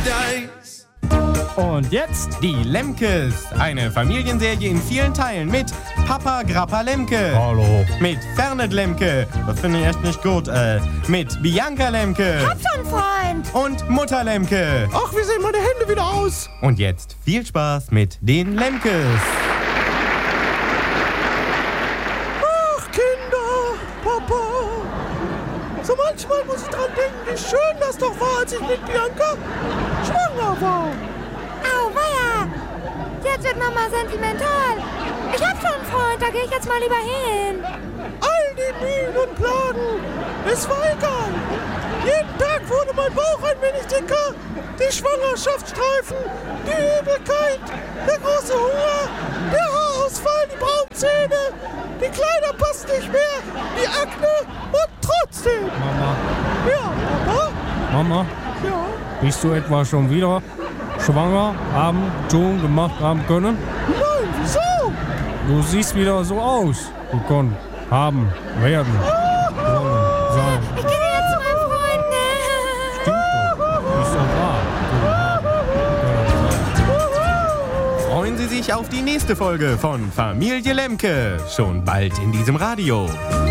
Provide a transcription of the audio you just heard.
Und jetzt die Lemkes. Eine Familienserie in vielen Teilen mit Papa Grappa Lemke. Hallo. Mit Fernet Lemke. Das finde ich echt nicht gut. Mit Bianca Lemke. Hab schon Freund. Und Mutter Lemke. Ach, wie sehen meine Hände wieder aus? Und jetzt viel Spaß mit den Lemkes. Ach, Kinder, Papa. So manchmal muss ich dran denken, wie schön das doch war, als ich mit Bianca schwanger war. Auweia. Jetzt wird Mama sentimental. Ich hab schon einen Freund, da gehe ich jetzt mal lieber hin. All die Mühen und Plagen, es war egal. Jeden Tag wurde mein Bauch ein wenig dicker, die Schwangerschaftsstreifen, die Übelkeit, der große Hunger, der Haarausfall, die Braunzähne, die Kleider passen nicht mehr, die Akne und trotzdem. Mama, Ja, Papa? Mama, Ja. bist du etwa schon wieder schwanger schon gemacht haben können? Nein, wieso? Du siehst wieder so aus. Du können, haben, werden, wollen, sein. Ich gehe jetzt zu meinem Freund. Stimmt doch. Ist doch wahr. Können, sein. Freuen Sie sich auf die nächste Folge von Familie Lemke. Schon bald in diesem Radio.